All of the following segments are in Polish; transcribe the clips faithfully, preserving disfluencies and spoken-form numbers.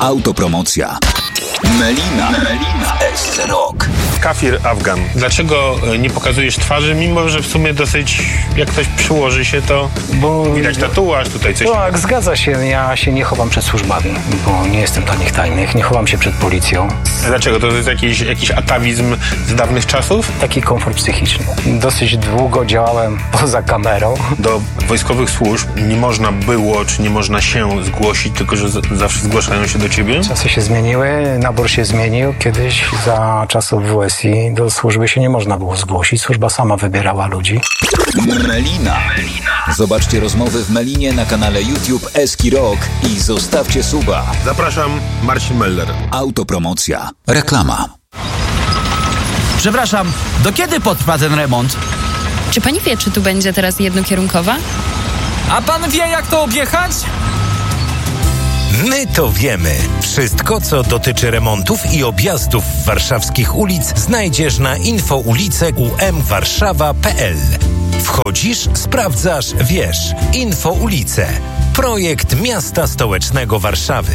Autopromocja. Melina, Melina w S C Rock. Kafir Afgan. Dlaczego nie pokazujesz twarzy, mimo że w sumie dosyć, jak ktoś przyłoży się, to bo widać tatuaż, tutaj coś. Tak, zgadza się. Ja się nie chowam przed służbami, bo nie jestem dla nich tajnych. Nie chowam się przed policją. A dlaczego? To jest jakiś, jakiś atawizm z dawnych czasów? Taki komfort psychiczny. Dosyć długo działałem poza kamerą. Do wojskowych służb nie można było, czy nie można się zgłosić, tylko że z- zawsze zgłaszają się do ciebie? Czasy się zmieniły, nabór się zmienił. Kiedyś za czasów W S I do służby się nie można było zgłosić. Służba sama wybierała ludzi. Melina. Zobaczcie rozmowy w Melinie na kanale YouTube Eski Rock i zostawcie suba. Zapraszam, Marcin Meller. Autopromocja. Reklama. Przepraszam, do kiedy potrwa ten remont? Czy pani wie, czy tu będzie teraz jednokierunkowa? A pan wie, jak to objechać? My to wiemy. Wszystko, co dotyczy remontów i objazdów warszawskich ulic, znajdziesz na infoulice u m warszawa kropka p l. Wchodzisz, sprawdzasz, wiesz. Infoulice. Projekt Miasta Stołecznego Warszawy.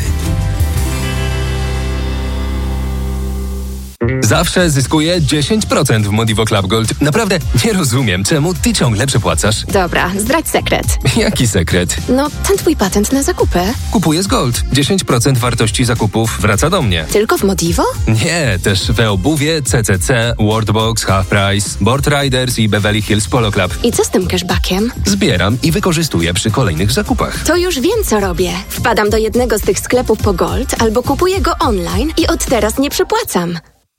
Zawsze zyskuję dziesięć procent w Modivo Club Gold. Naprawdę nie rozumiem, czemu ty ciągle przepłacasz. Dobra, zdradź sekret. Jaki sekret? No, ten twój patent na zakupy. Kupuję z Gold. dziesięć procent wartości zakupów wraca do mnie. Tylko w Modivo? Nie, też we obuwie, C C C, Worldbox, Half Price, Board Riders i Beverly Hills Polo Club. I co z tym cashbackiem? Zbieram i wykorzystuję przy kolejnych zakupach. To już wiem, co robię. Wpadam do jednego z tych sklepów po Gold albo kupuję go online i od teraz nie przepłacam.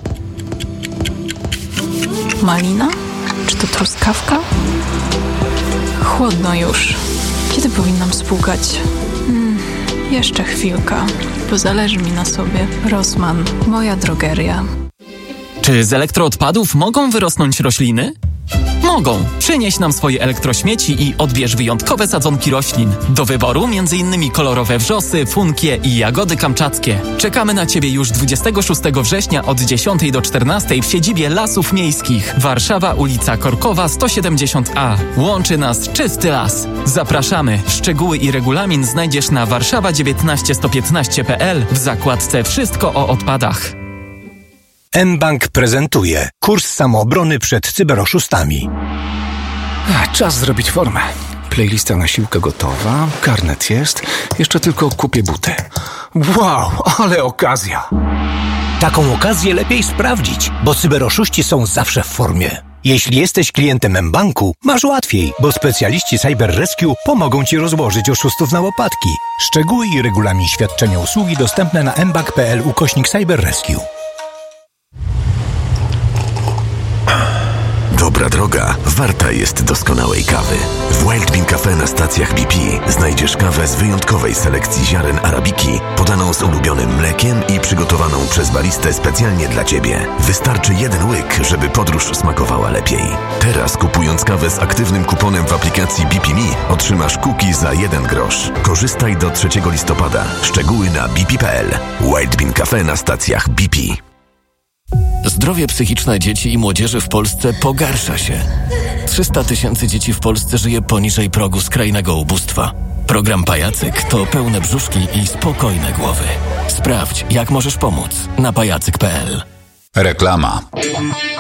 Malina? Czy to truskawka? Chłodno już. Kiedy powinnam spłukać? Hmm, jeszcze chwilka, bo zależy mi na sobie. Rossmann, moja drogeria. Czy z elektroodpadów mogą wyrosnąć rośliny? Mogą. Przynieś nam swoje elektrośmieci i odbierz wyjątkowe sadzonki roślin. Do wyboru między innymi kolorowe wrzosy, funkie i jagody kamczackie. Czekamy na Ciebie już dwudziestego szóstego września od dziesiątej do czternastej w siedzibie Lasów Miejskich. Warszawa, ulica Korkowa sto siedemdziesiąt A. Łączy nas czysty las. Zapraszamy. Szczegóły i regulamin znajdziesz na warszawa dziewiętnaście sto piętnaście kropka p l w zakładce Wszystko o odpadach. mBank prezentuje kurs samoobrony przed cyberoszustami. Czas zrobić formę. Playlista na siłkę gotowa, karnet jest, jeszcze tylko kupię buty. Wow, ale okazja! Taką okazję lepiej sprawdzić, bo cyberoszuści są zawsze w formie. Jeśli jesteś klientem mBanku, masz łatwiej, bo specjaliści Cyber Rescue pomogą Ci rozłożyć oszustów na łopatki. Szczegóły i regulamin świadczenia usługi dostępne na mbank kropka p l ukośnik Cyber Rescue. Dobra droga warta jest doskonałej kawy. W Wild Bean Cafe na stacjach B P znajdziesz kawę z wyjątkowej selekcji ziaren arabiki, podaną z ulubionym mlekiem i przygotowaną przez baristę specjalnie dla Ciebie. Wystarczy jeden łyk, żeby podróż smakowała lepiej. Teraz kupując kawę z aktywnym kuponem w aplikacji B P Me otrzymasz cookie za jeden grosz. Korzystaj do trzeciego listopada. Szczegóły na b p kropka p l. Wild Bean Cafe na stacjach B P. Zdrowie psychiczne dzieci i młodzieży w Polsce pogarsza się. trzysta tysięcy dzieci w Polsce żyje poniżej progu skrajnego ubóstwa. Program Pajacyk to pełne brzuszki i spokojne głowy. Sprawdź, jak możesz pomóc na pajacyk kropka p l. Reklama.